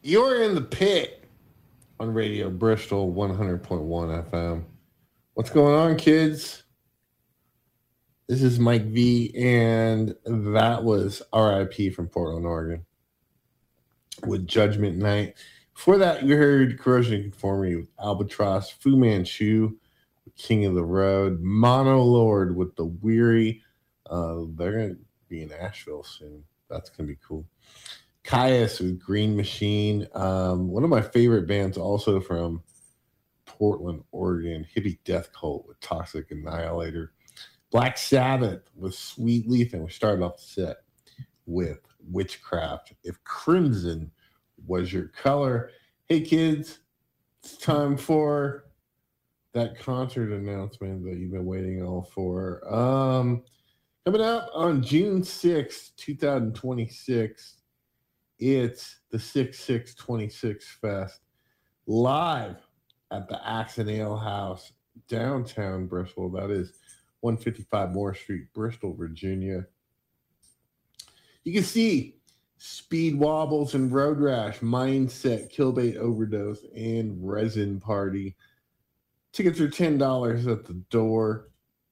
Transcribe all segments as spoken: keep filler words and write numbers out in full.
You're in the pit on Radio Bristol one hundred point one F M. What's going on, kids? This is Mike V, and that was R I P from Portland, Oregon with Judgment Night. Before that, you heard Corrosion and Conformity with Albatross, Fu Manchu, King of the Road, Mono Lord with The Weary. Uh, they're going to be in Asheville soon. That's going to be cool. Caius with Green Machine. Um, one of my favorite bands also from Portland, Oregon, Hippie Death Cult with Toxic Annihilator. Black Sabbath with Sweet Leaf, and we started off the set with Witchcraft. If Crimson was your color. Hey, kids, it's time for that concert announcement that you've been waiting all for. Um, coming up on June sixth, twenty twenty-six, it's the six six twenty-six Fest live at the Axe and Ale House, downtown Bristol. That is one fifty-five Moore Street, Bristol, Virginia. You can see Speed Wobbles and Road Rash, Mindset, Killbait Overdose, and Resin Party. Tickets are ten dollars at the door.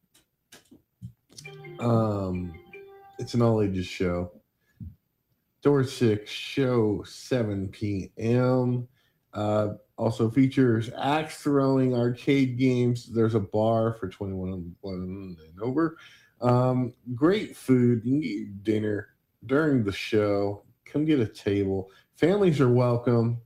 Um, it's an all-ages show. Door six, show seven p.m. Uh, also features axe throwing, arcade games. There's a bar for twenty-one and over. Um, great food. You can get your dinner during the show. Come get a table. Families are welcome.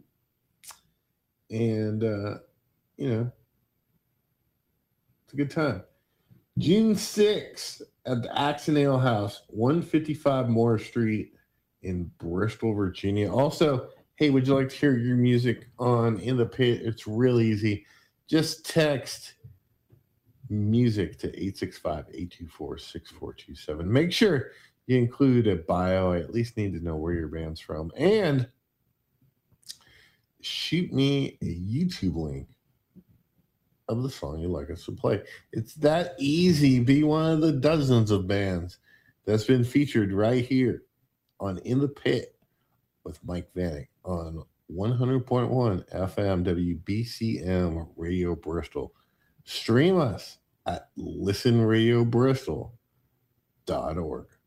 And, uh, you know, it's a good time. June sixth at the Axe and Ale House, one fifty-five Moore Street in Bristol, Virginia. Also, hey, would you like to hear your music on In the Pit? It's real easy. Just text music to eight six five, eight two four, six four two seven. Make sure you include a bio. I at least need to know where your band's from. And shoot me a YouTube link of the song you'd like us to play. It's that easy. Be one of the dozens of bands that's been featured right here on In the Pit with Mike Vanek on one hundred point one F M W B C M Radio Bristol. Stream us at listen radio bristol dot org.